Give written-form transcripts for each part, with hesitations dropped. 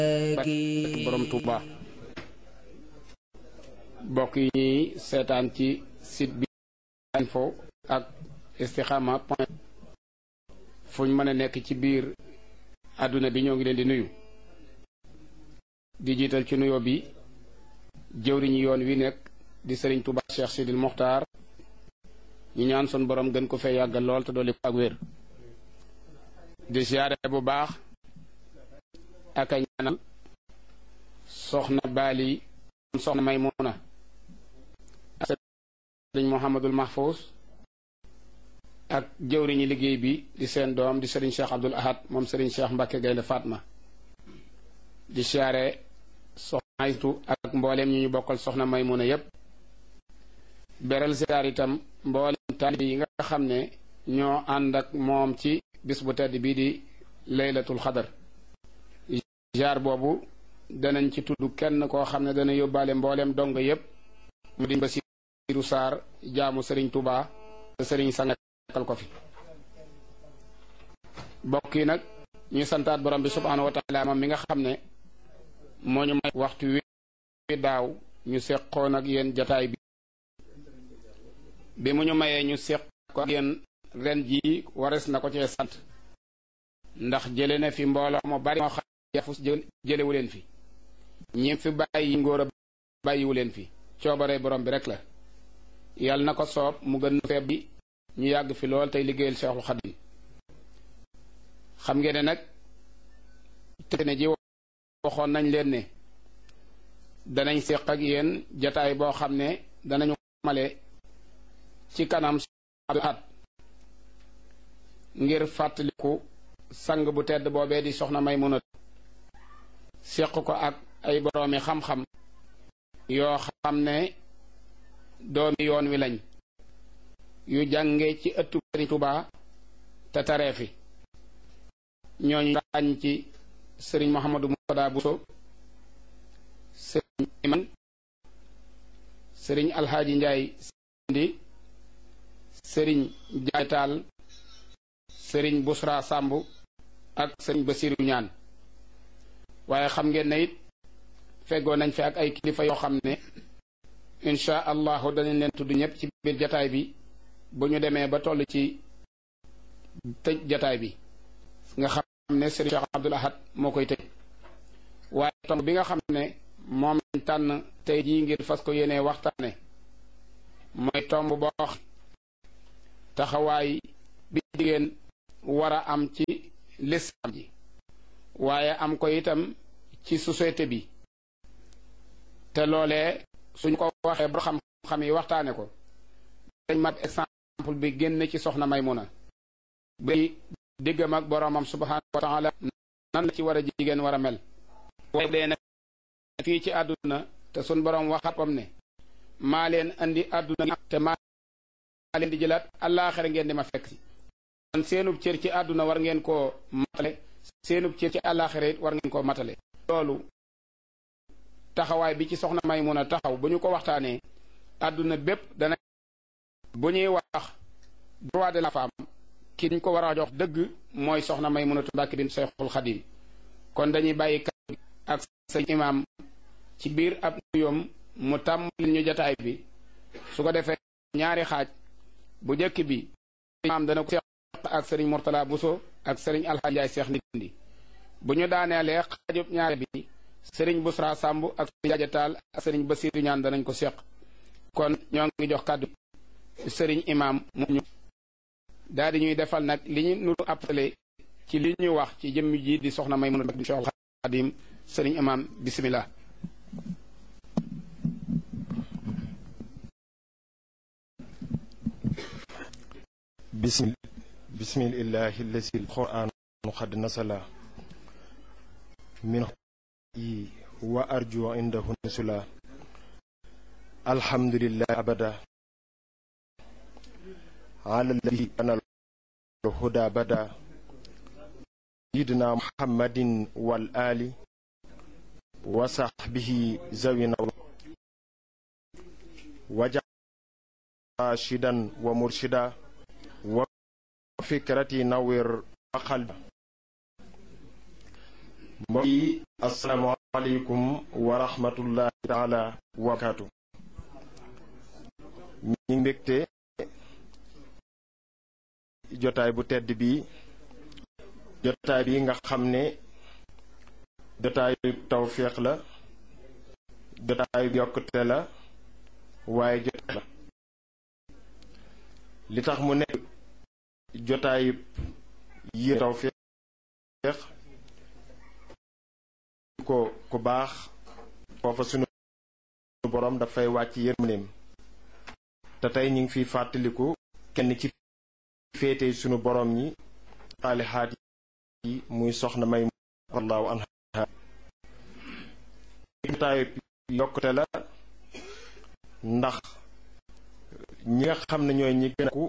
borom Touba bokk yi ñuy seetaan ci site bi info ak istikhama point fuñ mën a nekk ci biir àdduna bi ñoo ngi leen di nuyu di jiital ci nuyoo bi jëwriñu yoon wi nekk di Serigne Touba Cheikh Sidil Mokhtar ñu ñaan son borom gën ko fee yàggal lool te dolli ko ak wér di siyaare bu baax ak a ñaanal soxna Bali soxna Maymuna Serigne Mouhamadul Mahfous ak jëwriñu liggéey bi di seen doom di Serigne Cheikh Abdoul Ahad moom Serigne Cheikh Mbacke Gaynde Fatma di siyaare soxna Aytu ak mbooleem ñu bokkal soxna Maymuna yépp beral siyaar itam mbooleem taalibe yi nga xam ne ñoo ànd ak moom ci bis bu tedd bii di laylatul xadar jaar boobu danañ ci tudd kenn koo xam ne dana yóbbaale mbooleem dong yépp mu di Basiiru Saar jaamu Sëriñ Tuubaa te sëriñ sangal ko fi bokk yi nag ñuy santaat borom bi subhaanahu wa taala moom mi nga xam ne moo ñu may waxtu wi daaw ñu seqoon ak yéen jataay bi mu ñu mayee ñu seq ko ak yéen ren jii wares na ko cee sant ndax jële na fi mbooloo mu bari moo xam yafus jëlewu leen fi ñi fi bàyyi ngóor a bàyyiwu leen fi coobare borom bi rek la yàlla na ko soob mu gën feeb bi ñu yàgg fi lool tey liggéeyal Seexul Xadiim xam ngeen ne nag te ne ji waxoon nañ leen ne danañ seq ak yéen jataay boo xam ne danañu male ci kanam at ngir fàttaliku sang bu tedd boobee di soxna Maymuna seq ko ak ay boroomi xam-xam yoo xam ne doomi yoon wi lañ yu jànge ci ëttu Sëriñ Tuubaa te taree fi ñooñu ràññ ci sëriñ Mouhamadou Moutada Bousso sëriñ Iman sëriñ Alxaaji Njaay Sindi sëriñ Jaay Taal sëriñ Busra Sàmb ak sëriñ Basiiru Ñaan waaye xam ngeen ne it feggoo nañ fi ak ay kilifa yoo xam ne insha allahu danañ leen tudd ñëpp ci biir jataay bi bu ñu demee ba toll ci tëj jataay bi nga xam ne sëriñ Cheikh Abdoul Ahad moo koy tëj waaye tomb bi nga xam ne moom lañ tànn tey jii ngir fas ko yéenee waxtaane mooy tomb boo taxawaay bi jigéen war a am ci lislaam ji waaye am ko itam ci société bi te loolee suñ ko waxee ba xam-xam yi waxtaane ko dañ mat exemple bi génn ci soxna Maymuna bi diggam ak boroomam subhaanahu wa taala nan la ci war a jigéen war a mel waaye dee nag fii ci àdduna te suñ boroom waxatam ne maa leen andi àdduna te maa leen di jëlaat àllaaxira ngeen di ma fekk si kon seenub cër ci àdduna war ngeen koo matale seenub cër ci àllaaxira it war ngeen koo matale loolu taxawaay bi ci soxna Maymuna taxaw bu ñu ko waxtaanee àdduna bépp dana bu ñuy wax droit de la femme ki ñu ko war a jox dëgg mooy soxna Maymuna Mbàkke bint Seexul Xadiim kon dañuy bàyyi kàddu ak sëñ imaam ci biir ab nuyoom mu tàmbali ñu jataay bi su ko defee ñaari xaaj bu njëkk bi imaam dana ko seq ak sëriñ Mourtala Bousso ak sëriñ Alxaaji Njaay Seex Ndindi bu ñu daaneelee xaajub ñaari bi sëriñ Busra Sàmb ak sëriñ Jaaja Taal ak sëriñ Basiiru Ñaan danañ ko seq kon ñoo ngi jox kàddu sëriñ imaam mu ñu daal di ñuy defal nag li ñu nuru appelé ci li ñu wax ci jëmm ji di soxna Maymuna bint Seexul Xadiim sëriñ imaam bismillah bismillahi allazi alquran qad nasala min wa arju indahu nusula alhamdulillahi abada ala alladhi kana الهدى بدا سيدنا محمد والآل وصحبه زوينا وجعل راشدا ومرشدا وفكرتي نور وقلب mbokk yi asalaamaaleykum wa rahmatullahi taala wa barakaatu. ñi ngi mbégte jotaay bu tedd bi jotaay bi nga xam ne jotaayu tawféex la, jotaayu yokkute la, waaye jotaay la li tax mu nekk jotaayu yi tawféex ko ku baax foofa sunu borom dafay wàcc yërmandeem te tey ñu ngi fiy fàttaliku kenn ci féete sunu borom ñi saalihaat yi muy soxna May radiyallahu anha. jotaayu yokkute la ndax ñi nga xam ne ñooy ñi gën a ku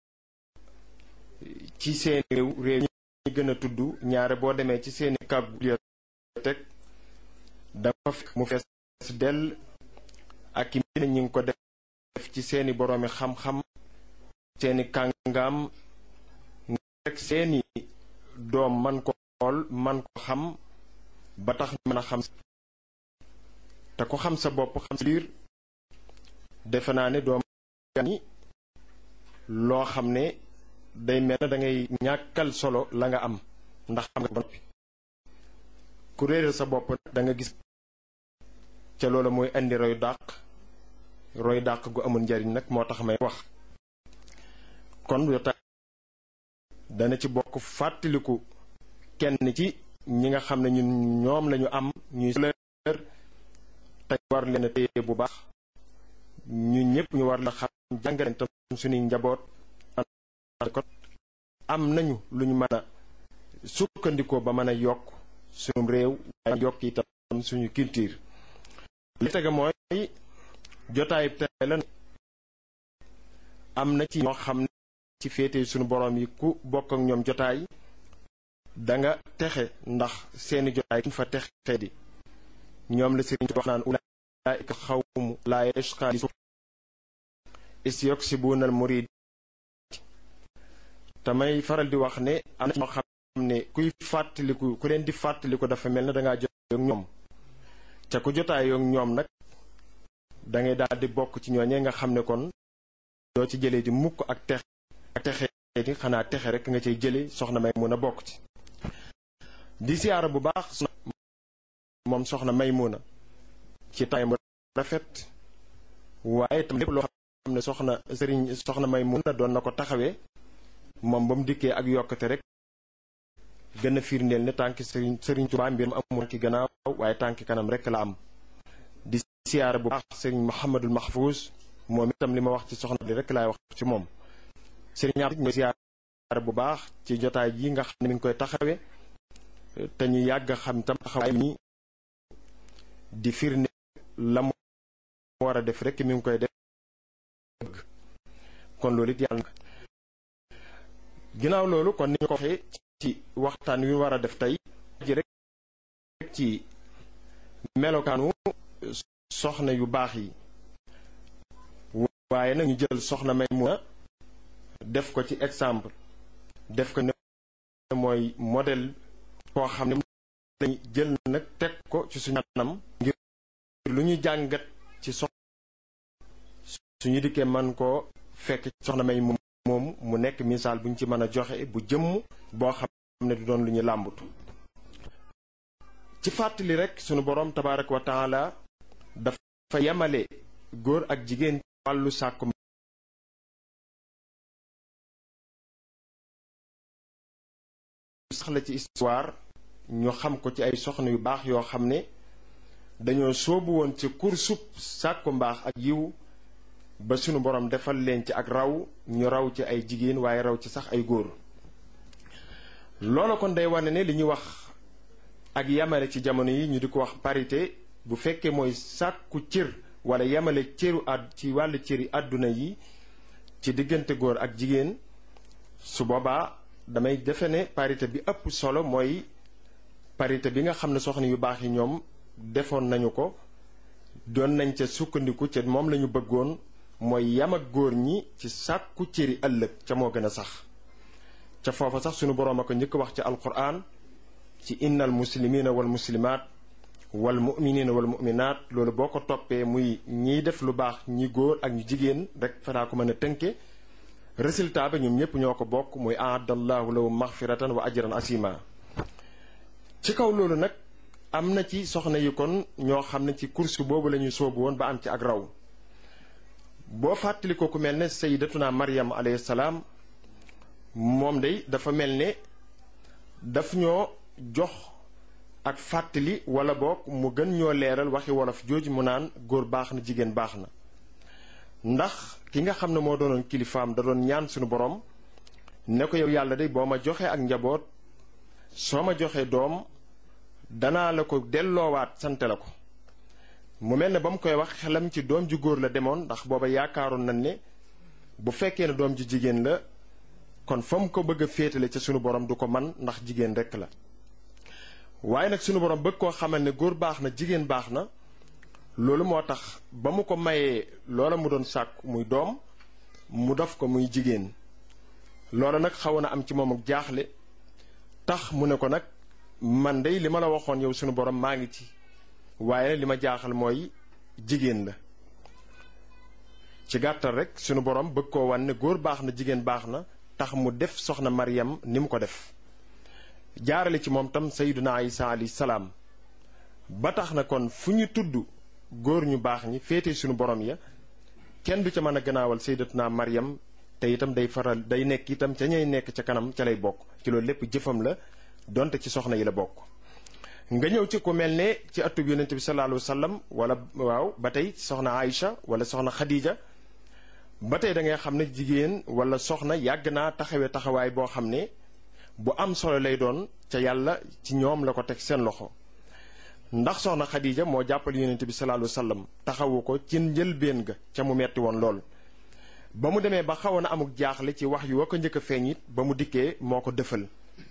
ci seen réew ñi gën a tudd ñaare boo demee ci seeni bibliothèque dafa fekk mu fees dell ak i mbir ñi ngi ko def ci seeni boroomi xam-xam, seeni kàngaam rek seeni doom man ko xool man ko xam ba tax ñu mën a xam te ko xam sa bopp xam sa biir defe naa ne doom ni loo xam ne day mel na dangay ñàkkal solo la nga am ndax xam nga ba noppi ku réeral sa bopp da nga gis ca loola mooy indi roy dàq gu amul njariñ nag moo tax may wax. kon dana ci bokk fàttaliku kenn ci ñi nga xam ne ñun ñoom lañu am ñuy leer te war leen a téye bu baax ñu ñëpp ñu war la xam jàngaleen tam suñuy njaboot ko am nañu lu ñu mën a sukkandikoo ba mën a yokk suñu réew waaye yokk itam suñu culture. li tege mooy jotaay tey la am na ci ñoo xam ne ci féete suñu borom yi ku bokk ak ñoom jotaay danga texe ndax seeni jotaay kuñ fa texe di ñoom la sëriñ wax naan ulaa'ika xawmu laa yashqaa isyuksibuuna al murid. damay faral di wax ne am na ñoo xam ne kuy fàttaliku ku leen di fàttaliku dafa mel ne dangaa jotaay ak ñoom ca ku jotaay ak ñoom nag dangay daal di bokk ci ñooñee nga xam ne kon doo ci jëlee di mukk ak texe di xanaa texe rek nga cay jële soxna Maymuna bokk ci. di siyaara bu baax moom soxna Maymuna ci taayam rafet waaye tam lépp loo xam ne soxna Maymuna doon na ko taxawee moom ba mu dikkee ak yokkate rek gën a firndeel ne tànki sëriñ Tuubaa mbir mu amul tànki gannaaw waaye tànki kanam rek la am. di siyaara bu baax sëriñ Muhammadul Mahfuuz moom itam li ma wax ci soxna bi rek laay wax ci moom. sëriñ am mooy siyaara bu baax ci jotaay yi nga xam ne mi ngi koy taxawe te ñu yàgg xam tam taxawaay ni di firnde la mu war a def rek mi ngi koy def kon loolu it yàlla na ginnaaw loolu kon ni ñu ko waxee ci waxtaan wi war a def tey ji rek ci melokaanu soxna yu baax yi waaye nag ñu jël soxna Maymuna def ko ci exemple def ko ne mooy modèle koo xam ne lañ jël nag teg ko ci suñu anam ngir lu ñu jàngat ci suñu dikkee man koo fekk soxna May moom mu nekk misaal bu ñu ci mën a joxe bu jëmm boo xam ne du doon lu ñu làmbatu. ci fàttali rek sunu borom tabaaraka wa taala dafa yemale góor ak jigéen wàllu sàkku sax la ci histoire ñu xam ko ci ay soxna yu baax yoo xam ne dañoo soobu woon ci kursub sàkku mbaax ak yiw ba sunu borom defal leen ci ak raw ñu raw ci ay jigéen waaye raw ci sax ay góor. loolu kon day wane ne li ñuy wax ak yamale ci jamono yi ñu di ko wax parité bu fekkee mooy sàkku cër wala yamale cëru ci wàllu cëri àdduna yi ci diggante góor ak jigéen su boobaa damay defe ne parité bi ëpp solo mooy parité bi nga xam ne soxna yu baax yi ñoom defoon nañu ko doon nañ ca sukkandiku ca moom lañu bëggoon mooy yam ak góor ñi ci sàkku cëri ëllëg ca moo gën a sax ca foofa sax sunu boroom a ko njëkk wax ci alquran ci innal muslimina wal muslimaat wal muminina wal muminaat loolu boo ko toppee muy ñiy def lu baax ñi góor ak ñu jigéen rek fanaa ko mën a tënke résultat ba ñoom ñëpp ñoo ko bokk muy aadallahu lahu maxfiratan wa ajran asima. ci kaw loolu nag am na ci soxna yi kon ñoo xam ne ci course boobu la ñuy soobu woon ba am ci ak raw. boo fàttali ko ku mel ne sayyidatuna Maryam alayhi salaam moom day dafa mel ne daf ñoo jox ak fàttali wala boog mu gën ñoo leeral waxi wolof jooju mu naan góor baax na jigéen baax na. ndax ki nga xam ne moo doonoon kilifaam da doon ñaan suñu borom ne ko yow yàlla day boo ma joxee ak njaboot soo ma joxee doom danaa la ko delloowaat sante la ko. mu mel ne ba mu koy wax xelam ci doom ju góor la demoon ndax booba yaakaaroon nañ ne bu fekkee ne doom ju jigéen la kon fa mu ko bëgg a féetale ca sunu borom du ko man ndax jigéen rekk la. waaye nag sunu borom bëgg koo xamal ne góor baax na jigéen baax na loolu moo tax ba mu ko mayee loola mu doon sàkk muy doom mu def ko muy jigéen. loola nag xawoon na am ci moom ak jaaxle tax mu ne ko nag man dey li ma la waxoon yow sunu borom maa ngi ci. waaye li ma jaaxal mooy jigéen la. ci gàttal rek sunu borom bëgg koo wan ne góor baax na jigéen baax na tax mu def soxna Maryam ni mu ko def. jaarale ci moom tam sayyiduna Isa alayhi salaam ba tax na kon fu ñu tudd góor ñu baax ñi féete sunu borom ya kenn du ca mën a gannaawal sayyidatuna Maryam te itam day nekk itam ca ñay nekk ca kanam ca lay bokk ci loolu lépp jëfam la donte ci soxna yi la bokk. nga ñëw ci ku mel ne ci atub yonente bi sallallahu alayhi wa sallam wala waaw ba tey soxna Aïcha wala soxna Khadija ba tey da ngay xam ne jigéen wala soxna yàgg naa taxawee taxawaay boo xam ne bu am solo lay doon ca yàlla ci ñoom la ko teg seen loxo. ndax soxna Khadija moo jàppal yonente bi sallallahu alayhi wa sallam taxawu ko ci njëlbéen ga ca mu metti woon lool. ba mu demee ba xawoon a amuk jaaxle ci wax yu wa ko njëkk a feeñ it ba mu dikkee moo ko dëfal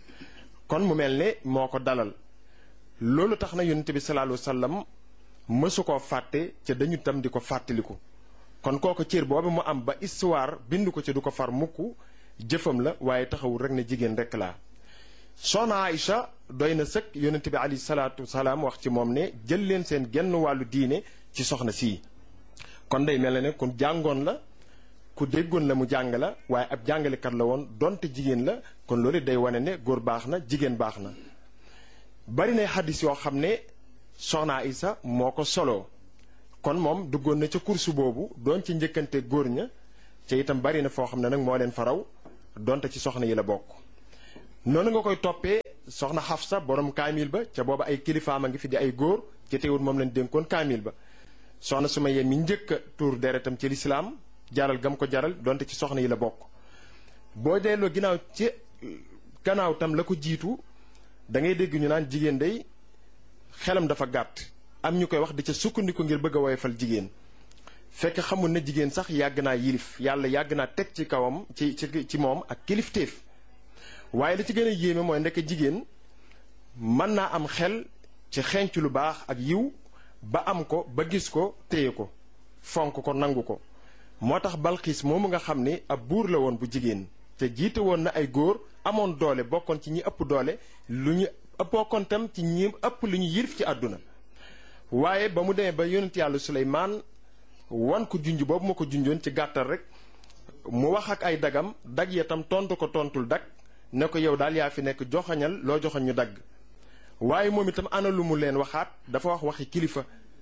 kon mu mel ne moo ko dalal. loolu tax na yonente bi sallallahu alayhi wa sallam mësu koo fàtte ca dañu tam di ko fàttaliku kon kooku cër boobu mu am ba histoire bind ko ca du ko far mukk jëfam la waaye taxawul rek ne jigéen rek laa. soxna Aïcha doy na sëkk yonente bi alayhi salaatu wasalaam wax ci moom ne jël leen seen genn wàllu diine ci soxna sii. kon day mel ne ku jàngoon la ku déggoon la mu jàng la waaye ab jàngalekat la woon donte jigéen la kon loolu day wane ne góor baax na jigéen baax na. bari na xaddis yoo xam ne soxna Isa moo ko soloo kon moom duggoon na ca kursu boobu doon ci njëkkante góor ña ca itam bari na foo xam ne nag moo leen faraw donte ci soxna yi la bokk. noonu nga koy toppee soxna Xafsa borom kaamil ba ca booba ay kilifaam a ngi fi di ay góor ci teewul moom lañ dénkoon kaamil ba. soxna Sumayya mi njëkk a tuur deretam ci lislaam jaral gam ko jaral donte ci soxna yi la bokk. boo delloo ginnaaw ci gannaaw tam la ko jiitu. da ngay dégg ñu naan jigéen day xelam dafa gàtt am ñu koy wax di ca sukkandiku ngir bëgg a woyofal jigéen fekk xamul ne jigéen sax yàgg naa yilif yàlla yàgg naa teg ci kawam ci moom ak kilifteef. waaye li ci gën a yéeme mooy ndekk jigéen mën naa am xel ci xenc lu baax ak yiw ba am ko ba gis ko téye ko fonk ko nangu ko. moo tax Balxiis moomu nga xam ne ab buur la woon bu jigéen te jiite woon na ay góor amoon doole bokkoon ci ñi ëpp doole lu ñu bokkoon tam ci ñi ëpp lu ñu yilif ci àdduna. waaye ba mu demee ba yonent yàlla Suleymaan wan ko junj boobu ma ko junjoon ci gàttal rek mu wax ak ay dagam dag ya tam tontu ko tontul dag ne ko yow daal yaa fi nekk joxañal loo joxañ ñu dagg. waaye moom itam ana lu mu leen waxaat dafa wax waxi kilifa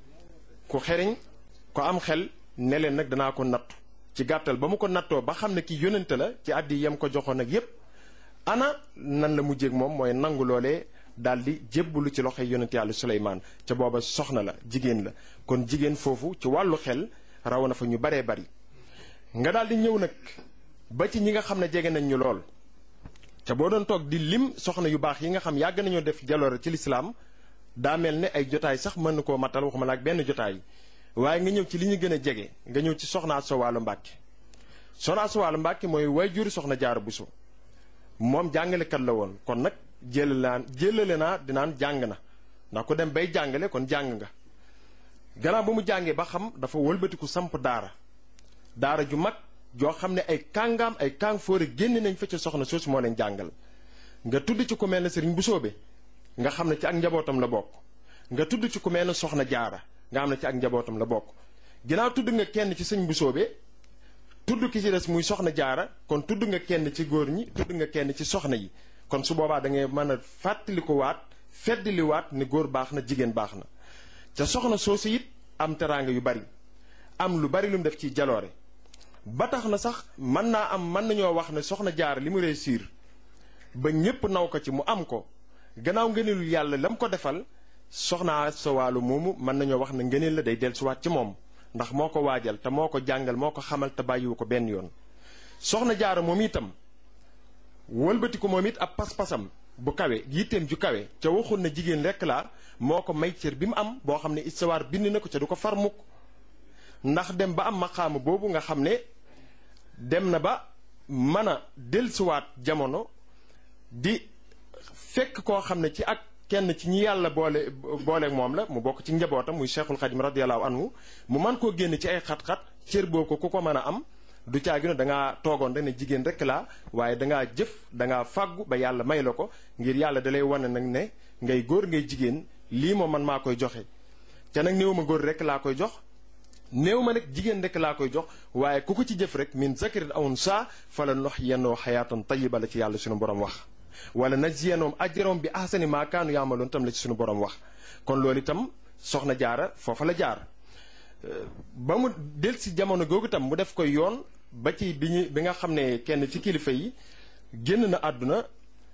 ku xeriñ ko am xel ne leen nag danaa ko nattu. ci gàttal ba mu ko nattoo ba xam ne ki yónnente la ci àddi yam ko joxoon ak yépp ana nan la mujjéeg moom mooy nangu loolee daal di jébbalu ci loxoy yónnente yàlla Suleymaan ca booba soxna la jigéen la kon jigéen foofu ci wàllu xel raw na fa ñu baree bari. nga daal di ñëw nag ba ci ñi nga xam ne jege nañ ñu lool ca boo doon toog di lim soxna yu baax yi nga xam yàgg nañoo def jaloore ci lislaam daa mel ne ay jotaay sax mën na koo matal waxuma la ak benn jotaay. waaye nga ñëw ci li ñu gën a jege nga ñëw ci soxna Asta Walo Mbàkke. soxna Asta Walo Mbàkke mooy waajur soxna Jaara Buso moom jàngalekat la woon kon nag jëlale naa dinaan jàng na ndax ku dem bay jàngale kon jàng nga. gannaaw ba mu jàngee ba xam dafa wëlbatiku samp daara ju mag joo xam ne ay kàngaam ay kàng fóore génn nañ fa ca soxna soosu moo leen jàngal. nga tudd ci ku mel ne Sëriñ Busoobe nga xam ne ci ak njabootam la bokk nga tudd ci ku mel ne soxna jaara nga xam ne ci ak njabootam la bokk ginnaaw tudd nga kenn ci sëñ Busoobe tudd ki ci des muy soxna jaara kon tudd nga kenn ci góor ñi tudd nga kenn ci soxna yi kon su boobaa da ngay mën a fàttaliku waat feddli waat ne góor baax na jigéen baax na ca soxna soosu it am teraanga yu bari am lu bari lu mu def ci jaloore ba tax na sax mën nañoo wax ne soxna jaara li mu réussir ba ñépp naw ko ci mu am ko gannaaw ngëneelul yàlla la mu ko defal soxna sa wàllu moomu mën nañoo wax ne ngëneel la day dellusiwaat ci moom ndax moo ko waajal te moo ko jàngal moo ko xamal te bàyyiwu ko benn yoon soxna jaara moom itam wëlbati ko moom it ab pas-pasam bu kawe yitteem ju kawe ca waxul na jigéen rekk laa moo ko may cër bi mu am boo xam ne istawaar bind na ko ca du ko far mukk ndax dem ba am maqaama boobu nga xam ne dem na ba mën a dellusiwaat jamono di fekk koo xam ne ci ak kenn ci ñi yàlla booleeg moom la mu bokk ci njabootam muy Cheikhul Khadim radiyallahu anhu mu mën koo génn ci ay xat-xat cër boo ko ku ko mën a am du caagi ne dangaa toogoon rek ne jigéen rek laa waaye dangaa jëf dangaa fàggu ba yàlla may la ko ngir yàlla dalay wane nag ne ngay góor ngay jigéen lii moom man maa koy joxe te nag néew ma góor rek laa koy jox néew ma nag jigéen rek laa koy jox waaye ku ko ci jëf rek min zakarin aw unsaa fala nuhyiyannahu hayaatan tayyiba la ci yàlla suñu borom wax wala najziyannahum ajrahum bi ahsani maa kaanu ya'maluun tam la ci suñu borom wax kon loolu itam soxna jaara foofa la jaar ba mu del si jamono googu itam mu def koy yoon ba ci bi nga xam ne kenn ci kilifa yi génn na àdduna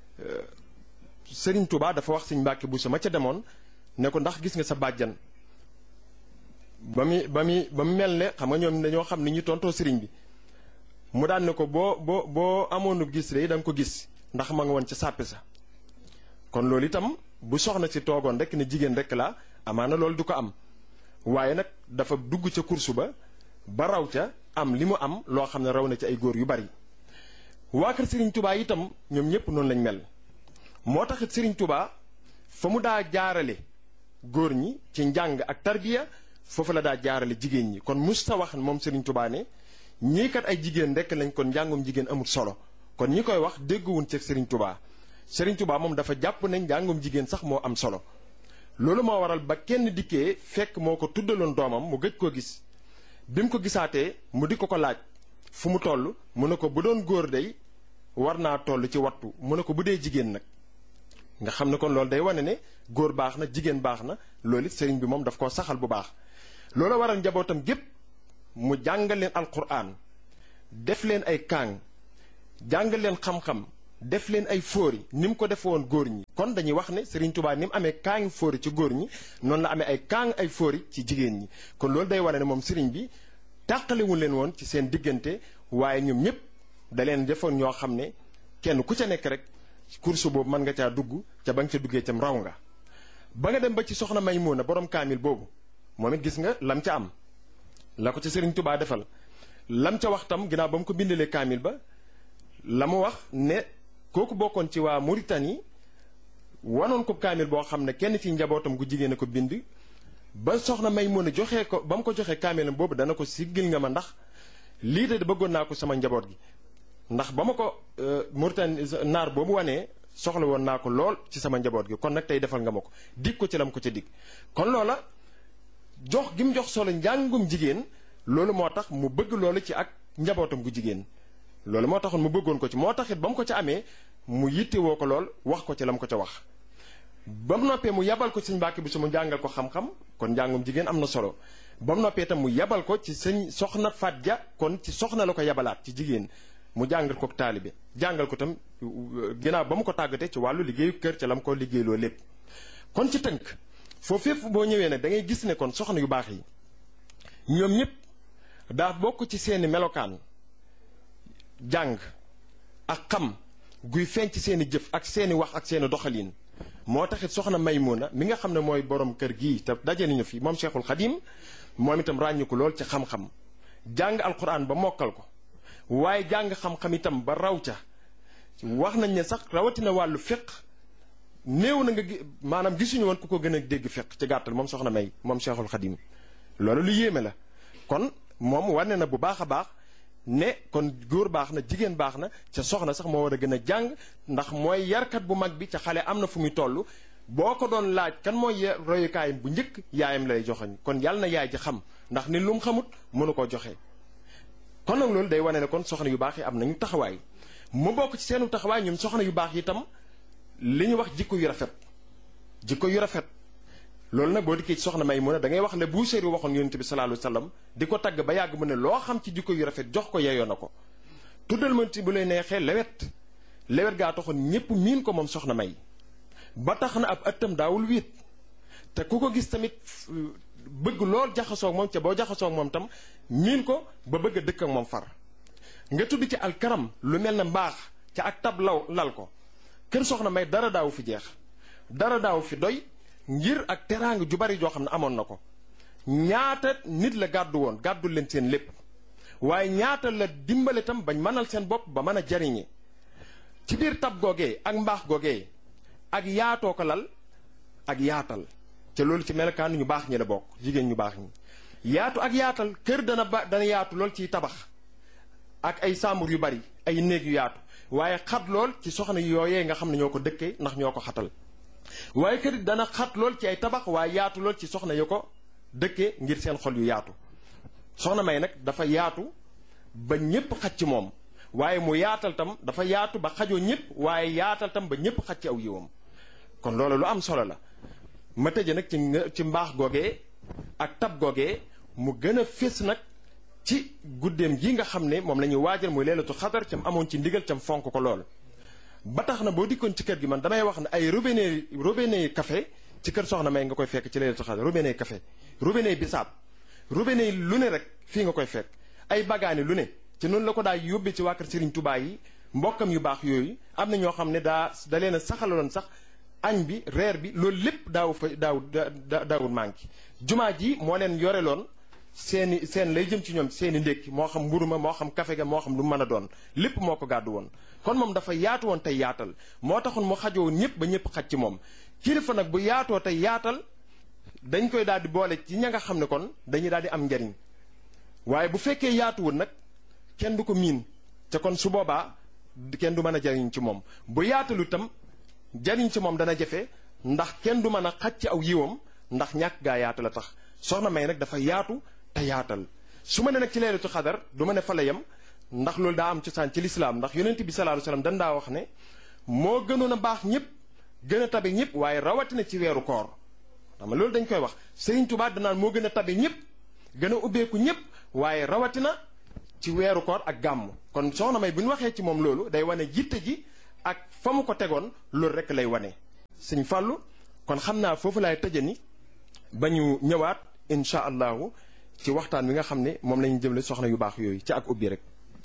Sëriñ Tuubaa dafa wax Sëriñ Mbàkke Buso ma ca demoon ne ko ndax gis nga sa bàjjan ba mu mel ne xam nga ñoom dañoo xam ni ñu tontoo sëriñ bi mu daan ne ko boo amoonu gis rek da nga ko gis ndax ma nga woon ca sàppe sa kon loolu itam bu soxna si toogoon rek ne jigéen rek la amaana loolu du ko am waaye nag dafa dugg ca kursu ba raw ca am li mu am loo xam ne raw na ci ay góor yu bari waa kër Serigne Touba itam ñoom ñëpp noonu lañ mel moo taxit Serigne Touba fa mu daa jaarale góor ñi ci njàng ak tarbiya foofu la daa jaarale jigéen ñi kon musta wax moom Serigne Touba ne ñii kat ay jigéen rek lañ kon njàngum jigéen amul solo kon ñi koy wax dégguwuñ ci Serigne Touba Serigne Touba moom dafa jàpp ne njàngum jigéen sax moo am solo loolu moo waral ba kenn dikkee fekk moo ko tuddaloon doomam mu gëj koo gis bi mu ko gisaatee mu di ko laaj fu mu toll mu ne ko bu doon góor day war naa toll ci wattu mu ne ko bu dee jigéen nag nga xam ne kon loolu day wane ne góor baax na jigéen baax na loolu it sëriñ bi moom daf koo saxal bu baax loolu waral njabootam gépp mu jàngal leen alquran def leen ay kaang jàngal leen xam-xam def leen ay fóori ni mu ko defe woon góor ñi kon dañuy wax ne Serigne Touba ni mu amee kaangi fóori ci góor ñi noonu la amee ay kaang ay fóori ci jigéen ñi kon loolu day wane ne moom Serigne bi tàqalewul leen woon ci seen diggante waaye ñoom ñëpp da leen defoon ñoo xam ne kenn ku ca nekk rek course boobu mën nga caa dugg ca ba nga ca duggee cam raw nga ba nga dem ba ci soxna Maymuna borom kaamil boobu moom it gis nga lam ca am la ko ca Serigne Touba defal lam ca wax tam ginnaaw ba mu ko bindalee kaamil ba la mu wax ne kooku bokkoon ci waa Mauritanie wanoon ko kaamil boo xam ne kenn ci njabootam gu jigéen a ko bind ba soxna Maymuna joxee ko ba mu ko joxee kaamilam boobu dana ko siggil nga ma ndax lii de bëggoon naa ko sama njaboot gi ndax ba ma ko Mauritanie naar boobu wanee soxla woon naa ko lool ci sama njaboot gi kon nag tey defal nga ma ko dig ko ci lam ko ca dig kon loola jox gi mu jox solo njàngum jigéen loolu moo tax mu bëgg loolu ci ak njabootam gu jigéen loolu moo taxoon mu bëggoon ko ci moo taxit ba mu ko ca amee mu yittewoo ko lool wax ko ci la mu ko ca wax ba mu noppee mu yabal ko sëñ Mbàkke Buso mu jàngal ko xam-xam kon njàngum jigéen am na solo ba mu noppee itam mu yabal ko ci sëñ soxna Faat Ja kon ci soxna la ko yabalaat ci jigéen mu jàngal ko taalibe jàngal ko tam ginnaaw ba mu ko tàggatee ci wàllu liggéeyu kër ca la mu ko liggéeyloo lépp kon ci tënk foofu fépp boo ñëwee nag da ngay gis ne kon soxna yu baax yi ñoom ñëpp daa bokk ci seeni melokaan jàng ak xam guy feeñ ci seeni jëf ak seeni wax ak seeni doxalin moo taxit soxna Maymuna mi nga xam ne mooy borom kër gii te daje nañu fi moom Cheikhul Khadim moom itam ràññu ko lool ci xam-xam jàng alquran ba mokkal ko waaye jàng xam-xam itam ba raw ca wax nañ ne sax rawatina wàllu fiq néew na nga maanaam gisuñu woon ku ko gën a dégg fiq ci gàttal moom soxna May moom Cheikhul Khadim loolu lu yéeme la kon moom wane na bu baax a baax ne kon góor baax na jigéen baax na ca soxna sax moo war a gën a jàng ndax mooy yarkat bu mag bi ca xale am na fu muy toll boo ko doon laaj kan mooy royukaayam bu njëkk yaayam lay joxoñ kon yàlla na yaay ji xam ndax ni lu mu xamut mënu koo joxe. kon nag loolu day wane ne kon soxna yu baax yi am nañu taxawaay mu bokk ci seenu taxawaay ñun soxna yu baax yi itam li ñu wax jikko yu rafet jikko yu rafet. loolu nag boo dikkee ci soxna Maymuna da ngay wax ne Buusiri waxoon yonent bi sallallahu alayhi wasallam di ko tagg ba yàgg mu ne loo xam ci jikko yu rafet jox ko yeyoo na ko. tuddal ma ci bu lay neexee lewet gaa taxoon ñépp miin ko moom soxna May ba tax na ab ëttam daawul wiit te ku ko gis tamit bëgg lool jaxasoog moom ca boo jaxasoog moom tam miin ko ba bëgg a dëkk ak moom far. nga tudd ci alkaram lu mel ne mbaax ca ak tab lal ko kër soxna May dara daawu fi jeex dara daawu fi doy ngir ak teraanga ju bari joo xam ne amoon na ko. ñaata nit la gàddul leen seen lépp waaye ñaata la dimbale tam bañ mënal seen bopp ba mën a jariñe ci biir tab googee ak mbaax googee ak yaatoo ko lal ak yaatal ca loolu ci melokaan ñu baax ñi la bokk jigéen ñu baax ñi. yaatu ak yaatal kër dana yaatu lool ciy tabax ak ay sàmbur yu bari ay néeg yu yaatu waaye xat lool ci soxna yooyee nga xam ne ñoo ko dëkkee ndax ñoo ko xatal. waaye kër it dana xat lool ci ay tabax waaye yaatu lool ci soxna yu ko dëkkee ngir seen xol yu yaatu. soxna May nag dafa yaatu ba ñépp xaj ci moom waaye mu yaatal tam dafa yaatu ba xajoo ñépp waaye yaatal tam ba ñépp xaj ci aw yiwam kon loolu lu am solo la. ma tëje nag ci mbaax googee ak tab googee mu gën a fés nag ci guddeem gi nga xam ne moom la ñuy waajal muy leelatu xadar cam amoon ci ndigal cam fonk ko lool. ba tax na boo dikkoon ci kër gi man damay wax ne ay robinet café ci kër soxna May nga koy fekk ci leelatu xadar robinet café robinet bisaab robinet lu ne rek fii nga koy fekk ay bagaani lu ne ci noonu la ko daa yóbbee ci waa kër Serigne Touba yi mbokkam yu baax yooyu am na ñoo xam ne da leen a saxaloon sax añ bi reer bi loolu lépp daawul manqué. jumaa ji moo leen yoreloon seen lay jëm ci ñoom seeni ndékki moo xam mburu ma moo xam kafe ga moo xam lu mën a doon lépp moo ko gàddu woon. kon moom dafa yaatu woon tey yaatal moo taxoon mu xajoo ñëpp ba ñëpp xaj ci moom kilifa nag bu yaatoo tey yaatal dañ koy daal di boole ci ña nga xam ne kon dañuy daal di am njariñ waaye bu fekkee yaatuwul nag kenn du ko miin te kon su boobaa kenn du mën a jariñ ci moom bu yaatalu itam jariñ ci moom dana jafe ndax kenn du mën a xaj ci aw yiwam ndax ñàkk gaa yaatu la tax. soxna May nag dafa yaatu te yaatal su ma ne nag ci leelatu xadar du ma ne fa la yem ndax loolu daa am cosaan ci lislaam ndax yonent bi sallallahu alayhi wasallam dañ daa wax ne moo gënoon a baax ñëpp gën a tabe ñëpp waaye rawatina ci weeru koor. xam nga loolu dañ koy wax Serigne Touba danaan moo gën a tabe ñëpp gën a ubbeeku ñëpp waaye rawatina ci weeru koor ak gàmm. kon soxna May bu ñu waxee ci moom loolu day wane jitte ji ak fa mu ko tegoon loolu rek lay wane. Sëñ Fàllu kon xam naa foofu laay tëjani ba ñu ñëwaat incha allahu ci waxtaan wi nga xam ne moom la ñu jëmle soxna yu baax yooyu ci ak ubbi rek.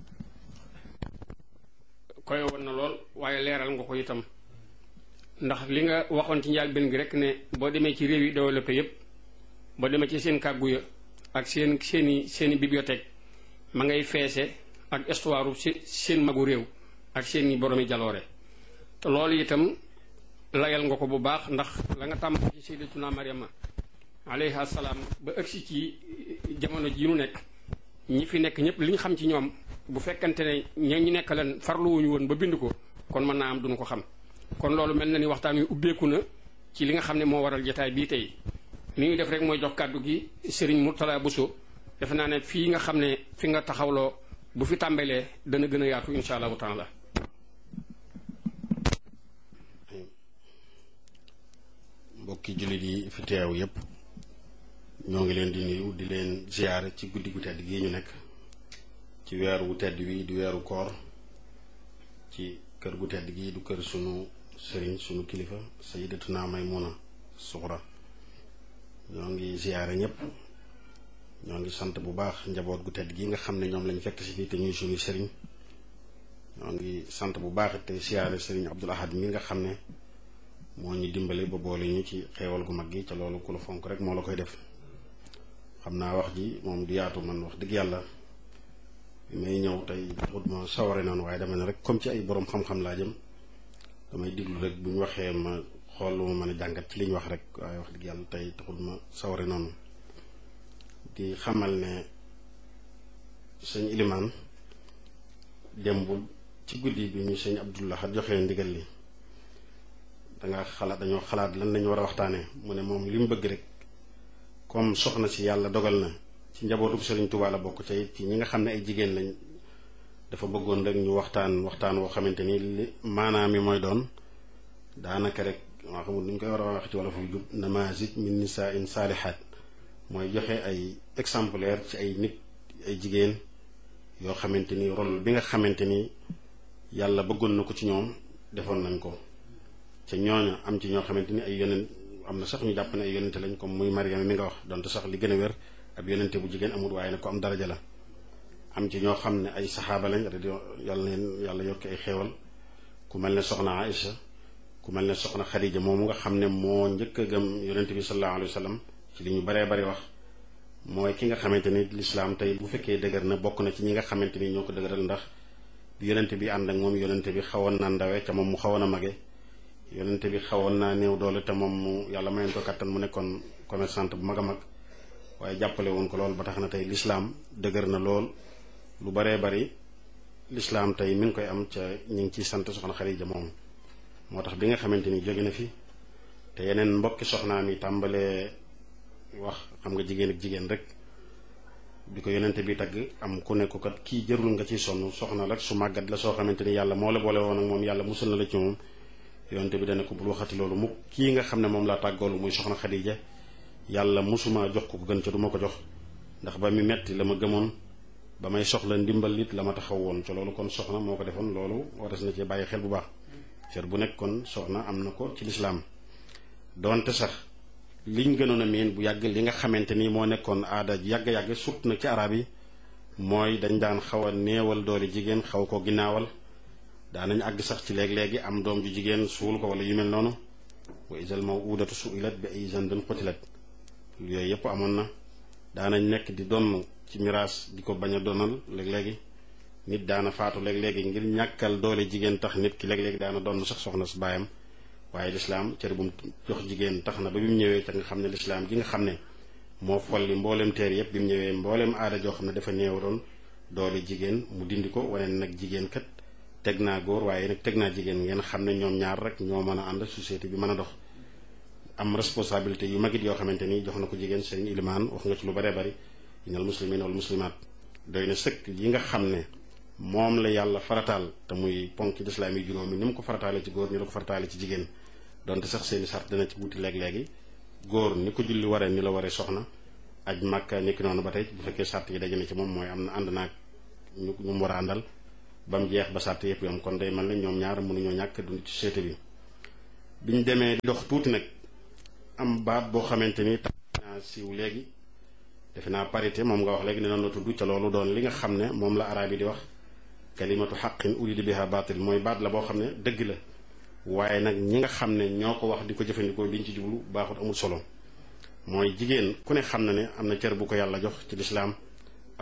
koy woon na lool waaye leeral nga ko itam ndax li nga waxoon ci njëlbéen gi rek ne boo demee ci réew yi développé yépp boo demee ci seen kàggu ya ak seeni bibliothèque ma ngay feese ak histoire seen magu réew ak seeni boromi jaloore te loolu itam layal nga ko bu baax ndax la nga tàmm ci sayyidatuna Maryama alayha salaam ba ëgsi ci jamono ji nu nekk ñi fi nekk ñëpp li ñu xam ci ñoom bu fekkante ne ñu nekk leen farluwuñu woon ba bind ko kon mën naa am duñu ko xam. kon loolu mel na ni waxtaan wi ubbeeku na ci li nga xam ne moo waral jotaay bii tey li ñuy def rek mooy jox kàddu gi Serigne Mourtala Bousso defe naa ne fii nga xam ne fi nga taxawloo bu fi tàmbalee dana gën a yaatu insha allahu taala. mbokki jullit yi fi teew yépp ñoo ngi leen di nuyu di leen ziyaare ci guddi gu tedd gi ñu nekk ci weer wu tedd wi di weeru koor ci kër gu tedd gi du kër sunu sëriñ sunu kilifa sayyidatuna Maymuna Suxra ñoo ngi ziyaare ñëpp ñoo ngi sant bu baax njaboot gu tedd gi nga xam ne ñoom lañ fekk si fii te ñuy sunu sëriñ ñoo ngi sant bu baax te ziyaare sëriñ Abdul Ahad mi nga xam ne moo ñu dimbale ba boole ñu ci xeewal gu mag gi ca loolu ku la fonk rek moo la koy def. xam naa wax ji moom du yaatu man wax dëgg yàlla bi may ñëw tey taxut ma saware noonu waaye dama ne rek comme ci ay borom xam-xam laa jëm damay diglu rek bu ñu waxee ma xool lu ma mën a jàngat ci li ñu wax rek waaye wax dëgg yàlla tey taxut ma saware noonu di xamal ne sëñ Ilimaan démb ci guddi bi ñu sëñ Abdullah joxee ndigal li dañoo xalaat lan lañu war a waxtaanee mu ne moom li mu bëgg rek comme soxna si yàlla dogal na ci njabootu Serigne Touba la bokk ca it ci ñi nga xam ne ay jigéen lañ dafa bëggoon rek ñu waxtaan woo xamante ni li maanaam mi mooy doon daanaka rek maa xamul nu ñu koy war a wax ci wala fu jub namazij min nisaa'in saalihaat mooy joxe ay exemplaire ci ay nit ay jigéen yoo xamante ni rôle bi nga xamante ni yàlla bëggoon na ko ci ñoom defoon nañ ko ca ñooñu am ci ñoo xamante ni ay yonent am na sax ñu jàpp ne ay yonente lañ comme muy Mariama mi nga wax donte sax li gën a wér ab yonente bu jigéen amul waaye nag ko am daraja la am ci ñoo xam ne ay saxaaba lañ yàlla yokki ay xéewal ku mel ne soxna Aïcha ku mel ne soxna Xadija moomu nga xam ne moo njëkk a gëm yonente bi sallallahu alayhi wa sallam ci li ñu baree bari wax mooy ki nga xamante ni lislaam tey bu fekkee dëgër na bokk na ci ñi nga xamante ni ñoo ko dëgëral ndax bi yonente bi ànd ak moom yonente bi xawoon naa ndawe ca moom mu xawoon a mage yonente bi xawoon naa néew doole te moom mu yàlla mayoon ko kattan mu nekkoon commerçante bu mag a mag waaye jàppale woon ko lool ba tax na tey lislaam dëgër na lool lu baree bari lislaam tey mi ngi koy am ca ñu ngi ciy sant soxna Xadija moom moo tax bi nga xamante ni jóge na fi te yeneen mbokki soxnaam yi tàmbalee wax xam nga jigéen ak jigéen rek bi ko yonente bi tagg am ku nekk kat kii jërul nga ciy sonn soxna rek su màggat la soo xamante ni yàlla moo la boole woon ak moom yàlla musul na la ci moom yonente bi dana ko bul waxati loolu mukk kii nga xam ne moom laa tàggoolu muy soxna Xadija yàlla musuma jox ko gën ca du ma ko jox ndax ba mi metti la ma gëmoon ba may soxla ndimbal it la ma taxaw woon ca loolu kon soxna moo ko defoon loolu waras na cee bàyyi xel bu baax cër bu nekk kon soxna am na ko ci lislaam doonte sax liñ gënoon a miin bu yàgg li nga xamante ni moo nekkoon aada yàgg-yàgg surtout nag ci arab yi mooy dañ daan xaw a néewal doole jigéen xaw ko ginnaawal daanañ àgg sax ci léeg-léegi am doom ju jigéen suul ko wala yu mel noonu wa isal mawudatu suilat bi ay zandin qutilat yooyu yëpp amoon na daanañ nekk di donn ci miraas di ko bañ a donal léeg-léegi nit daana faatu léeg-léegi ngir ñàkkal doole jigéen tax nit ki léeg-léegi daana donn sax soxna su baayam waaye lislaam cër bu mu jox jigéen tax na ba bi mu ñëwee te nga xam ne lislaam gi nga xam ne moo folli mboolem teer yëpp bi mu ñëwee mboolem aada joo xam ne dafa néewaroon doole jigéen mu dindi ko wane nag jigéen kat teg naa góor waaye nag teg naa jigéen ngeen xam ne ñoom ñaar rek ñoo mën a ànd société bi mën a dox am responsabilité yu magit yoo xamante ni jox na ko jigéen seen ilimaan wax nga ci lu baree bari innal muslimina wal muslimaat doy na sëkk yi nga xam ne moom la yàlla farataal te muy ponk ci lislaam yi juróomi ni mu ko farataale ci góor ni la ko farataale ci jigéen donte sax seeni sart dana ci wuti léeg-léegi góor ni ko julli waree ni la waree soxna aj màkka nekki noonu ba tey bu fekkee sart yi daje na ci moom mooy am na ànd naag ñu mu war a àndal ba mu jeex ba sart yëpp yom kon day mel ne ñoom ñaar mënuñoo ñàkk dund ci société bi biñ demee di dox tuuti nag am baat boo xamante ni tax naa siiw léegi defe naa parité moom nga wax léegi ne noonu la tudd ca loolu doon li nga xam ne moom la araab yi di wax kalimatu xaqin urida biha baatil mooy baat la boo xam ne dëgg la waaye nag ñi nga xam ne ñoo ko wax di ko jëfandikoo liñ ci jublu baaxut amul solo mooy jigéen ku ne xam na ne am na cër bu ko yàlla jox ci lislaam